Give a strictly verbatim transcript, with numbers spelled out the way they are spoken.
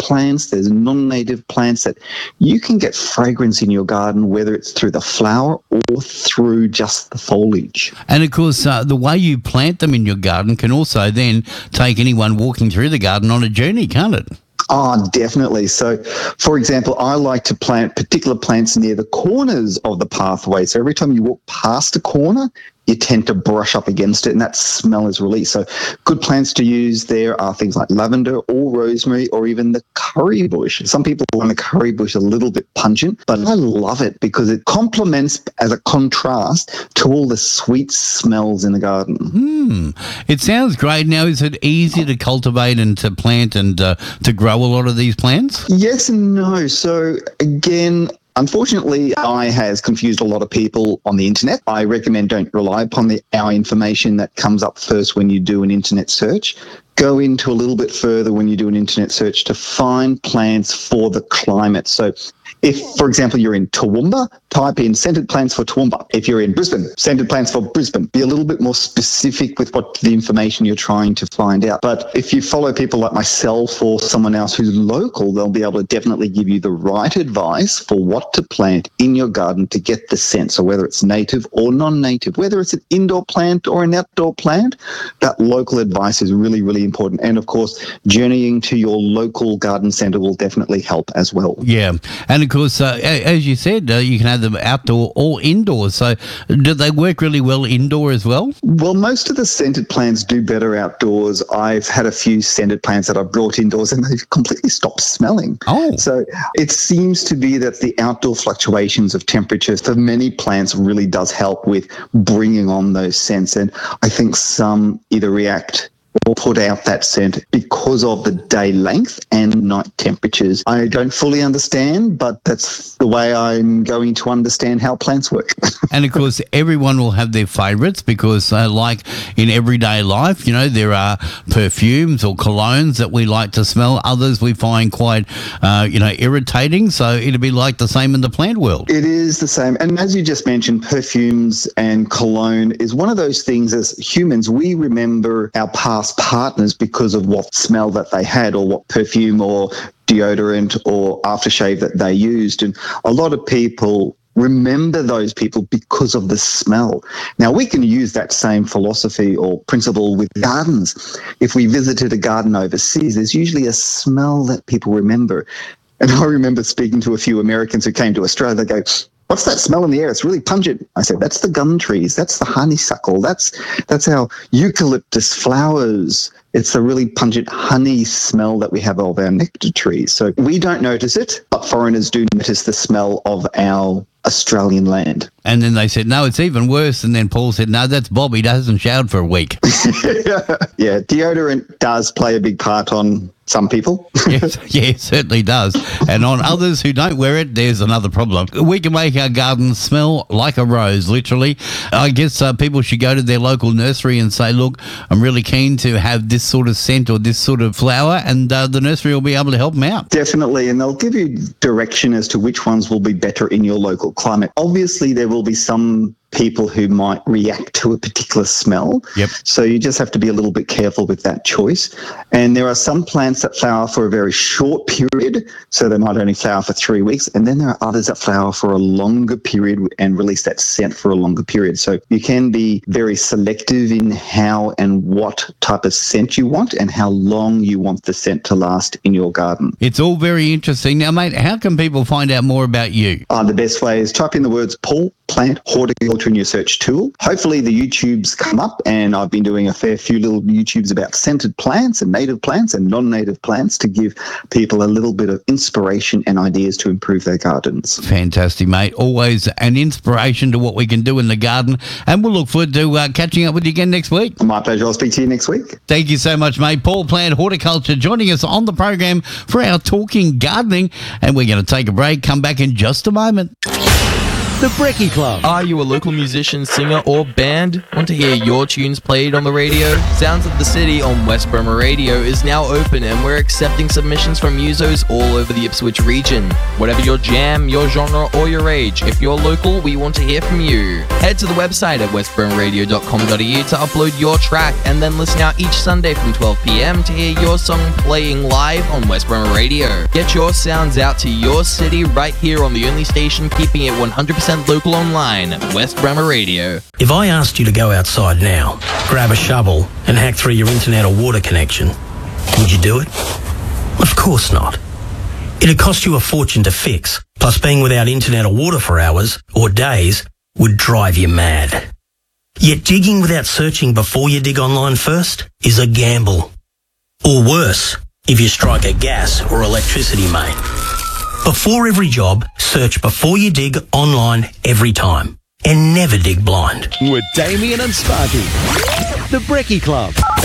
plants, there's non-native plants that you can get fragrance in your garden, whether it's through the flower or through just the foliage. And of course, uh, the way you plant them in your garden can also then take anyone walking through the garden on a journey, can't it? Oh, definitely. So, for example, I like to plant particular plants near the corners of the pathway. So every time you walk past a corner, you tend to brush up against it and that smell is released. So good plants to use there are things like lavender or rosemary or even the curry bush. Some people find the curry bush a little bit pungent, but I love it because it complements as a contrast to all the sweet smells in the garden. Hmm. It sounds great. Now, is it easy to cultivate and to plant and uh, to grow a lot of these plants? Yes and no. So again, unfortunately, A I has confused a lot of people on the internet. I recommend don't rely upon the our information that comes up first when you do an internet search. Go into a little bit further when you do an internet search to find plants for the climate. So if, for example, you're in Toowoomba, type in scented plants for Toowoomba. If you're in Brisbane, scented plants for Brisbane. Be a little bit more specific with what the information you're trying to find out. But if you follow people like myself or someone else who's local, they'll be able to definitely give you the right advice for what to plant in your garden to get the scent. So whether it's native or non-native, whether it's an indoor plant or an outdoor plant, that local advice is really, really important. And of course, journeying to your local garden centre will definitely help as well. Yeah. And of course, uh, as you said, uh, you can have them outdoor or indoors. So do they work really well indoor as well? Well, most of the scented plants do better outdoors. I've had a few scented plants that I've brought indoors and they've completely stopped smelling. Oh. So it seems to be that the outdoor fluctuations of temperatures for many plants really does help with bringing on those scents. And I think some either react or put out that scent because of the day length and night temperatures. I don't fully understand, but that's the way I'm going to understand how plants work. And of course, everyone will have their favourites because uh, like in everyday life, you know, there are perfumes or colognes that we like to smell. Others we find quite, uh, you know, irritating. So it'd be like the same in the plant world. It is the same. And as you just mentioned, perfumes and cologne is one of those things as humans, we remember our past partners because of what smell that they had or what perfume or deodorant or aftershave that they used. And a lot of people remember those people because of the smell. Now, we can use that same philosophy or principle with gardens. If we visited a garden overseas, there's usually a smell that people remember. And I remember speaking to a few Americans who came to Australia, they go, "What's that smell in the air? It's really pungent." I said, "That's the gum trees. That's the honeysuckle. That's that's our eucalyptus flowers. It's the really pungent honey smell that we have of our nectar trees." So we don't notice it, but foreigners do notice the smell of our Australian land. And then they said, "No, it's even worse." And then Paul said, "No, that's Bob. He hasn't showered for a week." Yeah, deodorant does play a big part on some people. Yes, yeah, it certainly does. And on others who don't wear it, there's another problem. We can make our gardens smell like a rose, literally. I guess uh, people should go to their local nursery and say, "Look, I'm really keen to have this sort of scent or this sort of flower," and uh, the nursery will be able to help them out. Definitely, and they'll give you direction as to which ones will be better in your local climate. Obviously, there will be some people who might react to a particular smell. Yep. So you just have to be a little bit careful with that choice. And there are some plants that flower for a very short period, so they might only flower for three weeks. And then there are others that flower for a longer period and release that scent for a longer period. So you can be very selective in how and what type of scent you want and how long you want the scent to last in your garden. It's all very interesting. Now, mate, how can people find out more about you? Uh, the best way is type in the words Paul Plant Horticulture in your search tool. Hopefully the YouTubes come up, and I've been doing a fair few little YouTubes about scented plants and native plants and non-native plants to give people a little bit of inspiration and ideas to improve their gardens. Fantastic, mate. Always an inspiration to what we can do in the garden, and we'll look forward to uh, catching up with you again next week. My pleasure. I'll speak to you next week. Thank you so much, mate. Paul Plant Horticulture joining us on the program for our Talking Gardening, and we're going to take a break, come back in just a moment. The Brekkie Club. Are you a local musician, singer, or band? Want to hear your tunes played on the radio? Sounds of the City on West Burma Radio is now open, and we're accepting submissions from musos all over the Ipswich region. Whatever your jam, your genre, or your age, if you're local, we want to hear from you. Head to the website at west burma radio dot com dot a u to upload your track, and then listen out each Sunday from twelve p.m. to hear your song playing live on West Burma Radio. Get your sounds out to your city right here on the only station keeping it one hundred percent local online, West Burma Radio. If I asked you to go outside now, grab a shovel and hack through your internet or water connection, would you do it? Of course not. It'd cost you a fortune to fix, plus being without internet or water for hours or days would drive you mad. Yet digging without searching before you dig online first is a gamble. Or worse, if you strike a gas or electricity main. Before every job, search before you dig online every time. And never dig blind. With Damien and Sparky. The Brekkie Club.